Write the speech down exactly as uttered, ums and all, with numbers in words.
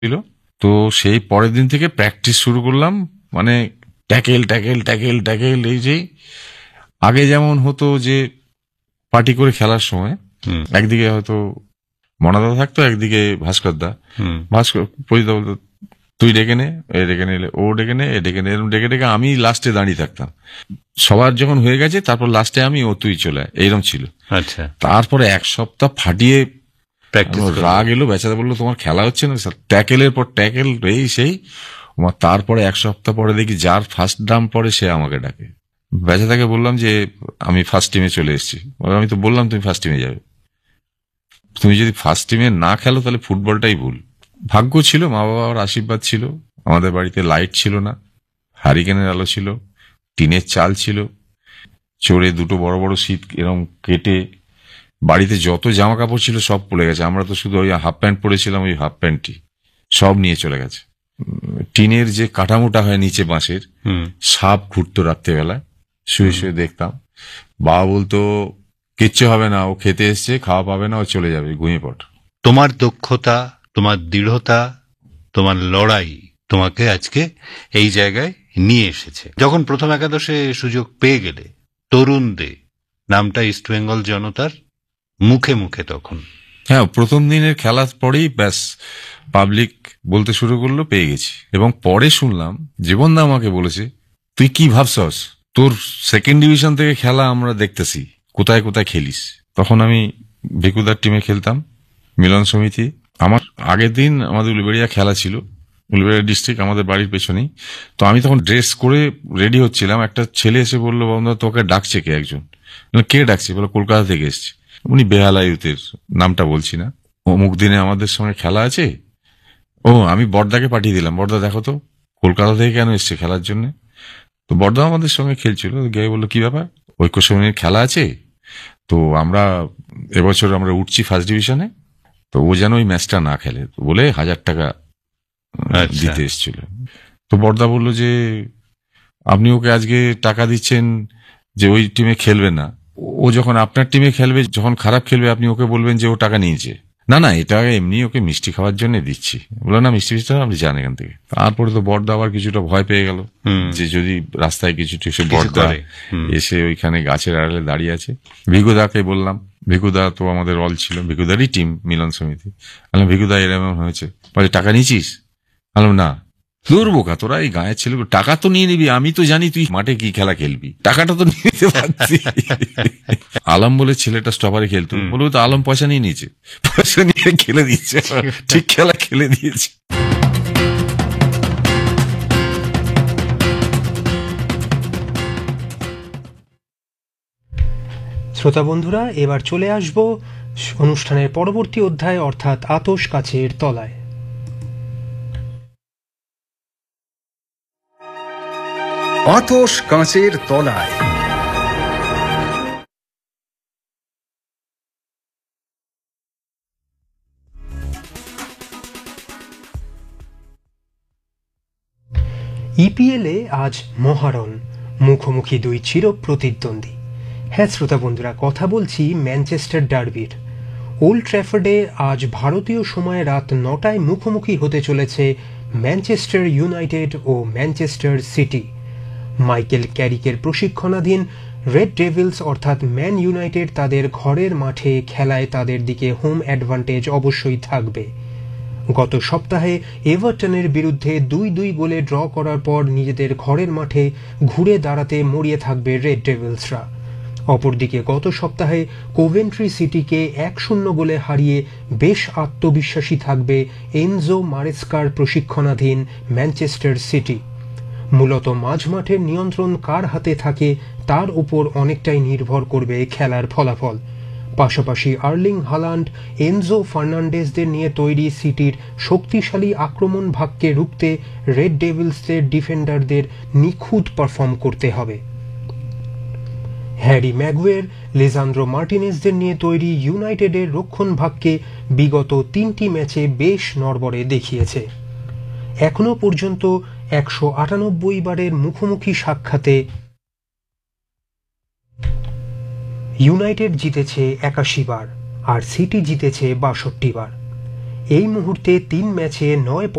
ছিল। তো সেই পরের দিন থেকে প্র্যাকটিস শুরু করলাম, মানে ট্যাকেল ট্যাকেল ট্যাকেল ট্যাকেল। এই যে আগে যেমন হতো যে পার্টি করে খেলার সময় একদিকে হয়তো মনাদা থাকতো, একদিকে ভাস্কর দা। ভাস্কর পরিদা বলতো তুই ডেকে নে, এ ডেকে নিলে ও ডেকে নে, এ ডেকে নে, এরকম ডেকে ডেকে আমি লাস্টে দাঁড়িয়ে থাকতাম। সবার যখন হয়ে গেছে তারপর লাস্টে আমি, ও তুই চলে, এইরকম ছিল। আচ্ছা, তারপরে এক সপ্তাহ ফাটিয়ে প্র্যাকটিস রাগ এলো, বেচারা বললো তোমার খেলা হচ্ছে না, ট্যাকেলের পর ট্যাকেল, এই সেই। তারপরে এক সপ্তাহ পরে দেখি যার ফার্স্ট ড্রাম পরে সে আমাকে ডাকে। বেচারাকে বললাম যে আমি ফার্স্ট টিমে চলে এসেছি। আমি তো বললাম তুমি ফার্স্ট টিমে যাবে, তুমি যদি ফার্স্ট টিমে না খেলো তাহলে ফুটবলটাই ভুল। ভাগ্য ছিল, মা বাবার আশীর্বাদ ছিল, আমাদের বাড়িতে লাইট ছিল না, হারিকেনের আলো ছিল, টিনের চাল ছিল, চড়ে দুটো বড় বড় শীত এরকম কেটে বাড়িতে যত জামা কাপড় ছিল সব পড়ে গেছে। আমরা তো শুধু ওই হাফ প্যান্ট পরেছিলাম, ওই হাফ প্যান্টটি সব নিয়ে চলে গেছে। টিনের যে কাঠামোটা হয় নিচে বাঁশের, সাপ ঘুরতো রাত্রেবেলায়, শুয়ে শুয়ে দেখতাম। বাবা বলতো কিচ্ছু হবে না, ও খেতে এসছে, খাওয়া পাবে না, ও চলে যাবে, ঘুমিয়ে পড়। তোমার দক্ষতা, তোমার দৃঢ়তা, তোমার লড়াই তোমাকে আজকে এই জায়গায় নিয়ে এসেছে। যখন প্রথম একাদশে সুযোগ পেয়ে গেলে তরুণদের নামটা ইস্ট বেঙ্গল জনতার মুখে মুখে, তখন হ্যাঁ, প্রথম দিনের খেলার পরেই ব্যাস পাবলিক বলতে শুরু করলো পেয়ে গেছি। এবং পরে শুনলাম জীবনদা আমাকে বলেছে তুই কি ভাবছস, তোর সেকেন্ড ডিভিশন থেকে খেলা আমরা দেখতেছি, কোথায় কোথায় খেলিস। তখন আমি ভিকুদার টিমে খেলতাম, মিলন সমিতি। আমার আগের দিন আমাদের উলুবেড়িয়া খেলা ছিল, উলুবেড়িয়া ডিস্ট্রিক্ট আমাদের বাড়ির পেছনেই। তো আমি তখন ড্রেস করে রেডি হচ্ছিলাম, একটা ছেলে এসে বললো বন্ধু তোকে ডাকছে কে একজন। কে ডাকছে? বলো কলকাতা থেকে এসছে, উনি বেহালা ইউথের, নামটা বলছি না। অমুক দিনে আমাদের সঙ্গে খেলা আছে। ও আমি বর্দাকে পাঠিয়ে দিলাম, বর্দা দেখো তো কলকাতা থেকে কেন এসছে খেলার জন্য। তো বর্দা আমাদের সঙ্গে খেলছিল, গিয়ে বললো কি ব্যাপার, ঐক্য সমিতির খেলা আছে তো আমরা এবছর আমরা উঠছি ফার্স্ট ডিভিশনে, তো ও যেন ওই ম্যাচটা না খেলে বলে হাজার টাকা দিতে এসেছিল। তো বর্দা বলল যে আপনি ওকে আজকে টাকা দিচ্ছেন যে ওই টিমে খেলবে না, ও যখন আপনার টিমে খেলবে, যখন খারাপ খেলবে আপনি ওকে বলবেন যে ও টাকা নিয়েছে। না না, এটা এমনি ওকে মিষ্টি খাওয়ার জন্য দিচ্ছি। বললো না মিষ্টি মিষ্টি আপনি যান এখান থেকে। তারপরে তো বর্দা আবার কিছুটা ভয় পেয়ে গেল যে যদি রাস্তায় কিছু এসে বর্দা এসে ওইখানে গাছের আড়ালে দাঁড়িয়ে আছে। ভিগুদাকে বললাম, ভিগুদা তো আমাদের অল ছিল, ভিগুদারই টিম মিলন সমিতি। বললাম ভিগুদা এরকম হয়েছে, বলে টাকা নিয়েছিস? বললাম না। দূর বোকা, তোরা এই গায়ের ছেলে, টাকা তো নিয়ে নিবি, আমি তো জানি তুই মাঠে কি খেলা খেলবি, টাকাটা তো নিয়ে নিতে পারছি। আলম বলে ছেলেটা স্টপারে খেলতো, বলবো তো আলম পয়সা নিয়ে নিয়েছে, পয়সা নিয়ে খেলে দিচ্ছে, ঠিক খেলা খেলে দিয়েছে। শ্রোতা বন্ধুরা, এবার চলে আসব অনুষ্ঠানের পরবর্তী অধ্যায়, অর্থাৎ আতশ কাচের তলায়। আতশ কাচের তলায়। ইপিএলে আজ মহারণ, মুখোমুখি দুই চির প্রতিদ্বন্দ্বী। হ্যাঁ শ্রোতা বন্ধুরা, কথা বলছি ম্যানচেস্টার ডার্বির। ওল্ড ট্র্যাফোর্ডে আজ ভারতীয় সময় রাত নটায় মুখোমুখি হতে চলেছে ম্যানচেস্টার ইউনাইটেড ও Manchester city. Michael ক্যারিকের প্রশিক্ষণাধীন red Devil's অর্থাৎ ম্যান ইউনাইটেড তাদের ঘরের মাঠে খেলায় তাদের দিকে হোম অ্যাডভান্টেজ অবশ্যই থাকবে। গত সপ্তাহে এভারটনের বিরুদ্ধে দুই দুই গোলে ড্র করার পর নিজেদের ঘরের মাঠে ঘুরে দাঁড়াতে মরিয়ে থাকবে রেড ডেভিলসরা। অপরদিকে গত সপ্তাহে কোভেন্ট্রি সিটিকে এক শূন্য গোলে হারিয়ে বেশ আত্মবিশ্বাসী থাকবে এনজো মারেস্কার প্রশিক্ষণাধীন ম্যানচেস্টার সিটি। মূলত মাঝমাঠের নিয়ন্ত্রণ কার হাতে থাকে তার উপর অনেকটাই নির্ভর করবে খেলার ফলাফল। পাশাপাশি আর্লিং হালান্ড, এনজো ফার্নান্ডেজদের নিয়ে তৈরি সিটির শক্তিশালী আক্রমণ ভাগকে রুখতে রেড ডেভিলসদের ডিফেন্ডারদের নিখুঁত পারফর্ম করতে হবে। হ্যারি ম্যাগুয়ের, লেজান্দ্রো মার্টিনেজদের নিয়ে তৈরি ইউনাইটেডের রক্ষণ ভাগকে বিগত তিনটি ম্যাচে বেশ নড়বড়ে দেখিয়েছে। এখনো পর্যন্ত একশো আটানব্বই বারের মুখোমুখি সাক্ষাতে ইউনাইটেড জিতেছে একাশি বার আর সিটি জিতেছে বাষট্টি বার। এই মুহূর্তে তিন ম্যাচে নয়